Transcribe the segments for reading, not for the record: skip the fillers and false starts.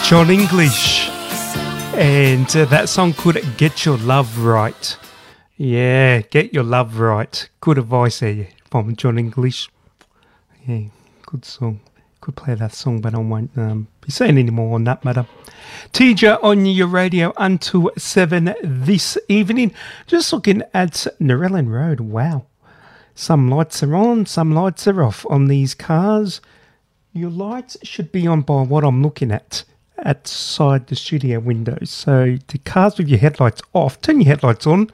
John English, and that song called Get Your Love Right. Yeah, Get Your Love Right. Good advice there from John English. Yeah, good song. Could play that song, but I won't be saying any more on that matter. TJ on your radio until 7 this evening. Just looking at Narellan Road. Wow. Some lights are on, some lights are off on these cars. Your lights should be on by what I'm looking at outside the studio windows. So the cars with your headlights off, turn your headlights on.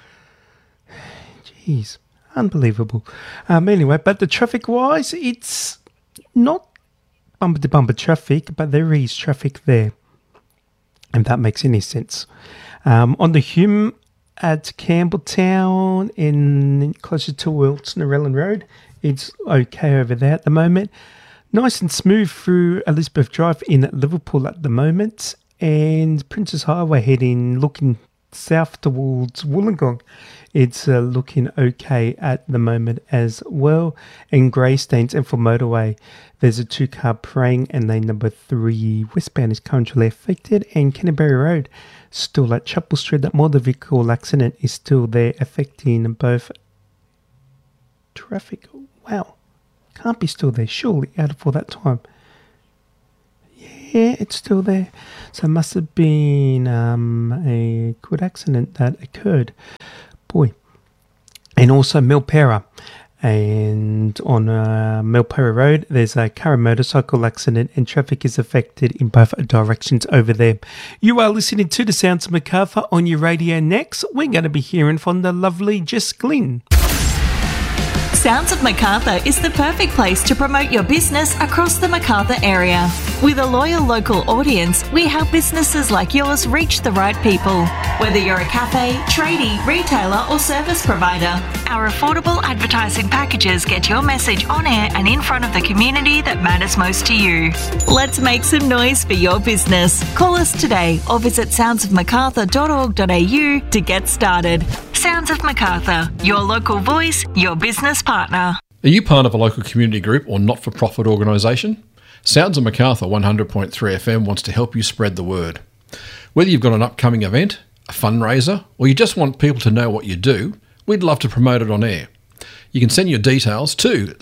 Jeez, unbelievable. Anyway, but the traffic-wise, it's not bumper-to-bumper traffic, but there is traffic there, if that makes any sense. On the Hume at Campbelltown and closer towards Narellan Road, it's okay over there at the moment. Nice and smooth through Elizabeth Drive in Liverpool at the moment, and Princess Highway looking south towards Wollongong. It's looking okay at the moment as well. And Greystanes and for motorway, there's a 2-car praying, and lane number 3 westbound is currently affected. And Canterbury Road still at Chapel Street. That motor vehicle accident is still there, affecting both traffic. Wow. Can't be still there, surely, out of all that time. Yeah, it's still there. So it must have been a good accident that occurred. Boy. And also Milpera. And on Milpera Road, there's a car and motorcycle accident, and traffic is affected in both directions over there. You are listening to the Sounds of Macarthur on your radio. Next, we're going to be hearing from the lovely Jess Glynn. Sounds of Macarthur is the perfect place to promote your business across the Macarthur area. With a loyal local audience, we help businesses like yours reach the right people. Whether you're a cafe, tradie, retailer or service provider, our affordable advertising packages get your message on air and in front of the community that matters most to you. Let's make some noise for your business. Call us today or visit soundsofmacarthur.org.au to get started. Sounds of Macarthur, your local voice, your business partner. Are you part of a local community group or not-for-profit organisation? Sounds of Macarthur 100.3 FM wants to help you spread the word. Whether you've got an upcoming event, a fundraiser, or you just want people to know what you do, we'd love to promote it on air. You can send your details to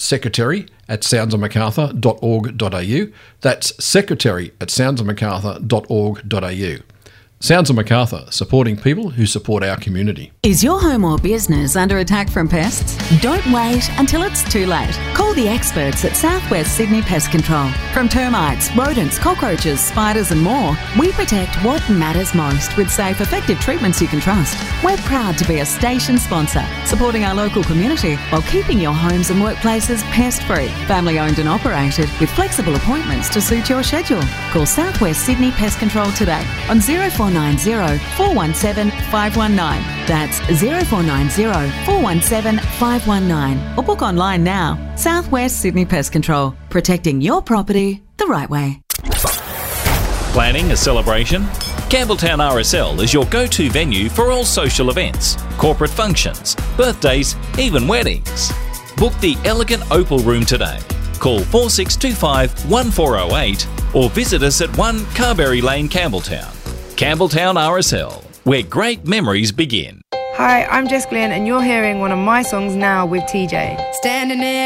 secretary@soundsofmacarthur.org.au. That's secretary@soundsofmacarthur.org.au. Sounds of Macarthur, supporting people who support our community. Is your home or business under attack from pests? Don't wait until it's too late. Call the experts at Southwest Sydney Pest Control. From termites, rodents, cockroaches, spiders and more, we protect what matters most with safe, effective treatments you can trust. We're proud to be a station sponsor, supporting our local community while keeping your homes and workplaces pest-free. Family-owned and operated with flexible appointments to suit your schedule. Call Southwest Sydney Pest Control today on 0490 417 519. That's 0490 417 519. Or book online now. Southwest Sydney Pest Control. Protecting your property the right way. Planning a celebration? Campbelltown RSL is your go-to venue for all social events, corporate functions, birthdays, even weddings. Book the elegant Opal Room today. Call 4625 1408 or visit us at 1 Carberry Lane, Campbelltown. Campbelltown RSL, where great memories begin. Hi, I'm Jess Glynn and you're hearing one of my songs now with TJ. Standing there.